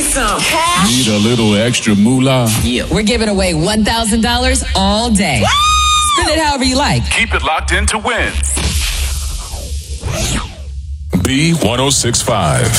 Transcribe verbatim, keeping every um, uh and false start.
some cash? Need a little extra moolah? Yeah, we're giving away one thousand dollars all day. Woo! Spend it however you like. Keep it locked in to win. B one oh six point five.